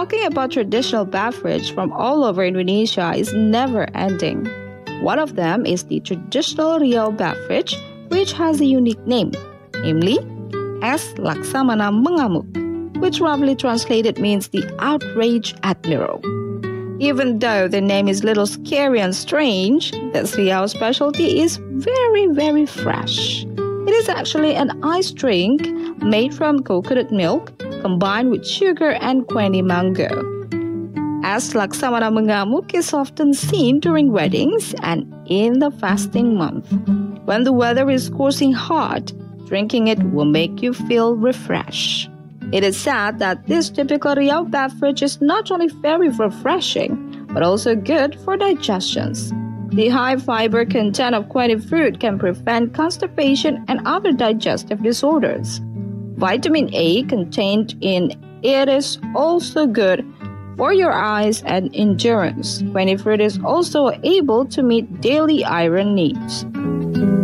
Talking about traditional beverage from all over Indonesia is never ending. One of them is the traditional Riau beverage, which has a unique name, namely Es Laksamana Mengamuk, which roughly translated means the outraged admiral. Even though the name is a little scary and strange, this Riau specialty is very, very fresh. It is actually an ice drink made from coconut milk combined with sugar and queni mango. Es Laksamana Mengamuk is often seen during weddings and in the fasting month. When the weather is scorching hot, drinking it will make you feel refreshed. It is said that this typical Riau beverage is not only very refreshing, but also good for digestions. The high fiber content of queni fruit can prevent constipation and other digestive disorders. Vitamin A contained in it is also good for your eyes and endurance. Queni fruit is also able to meet daily iron needs.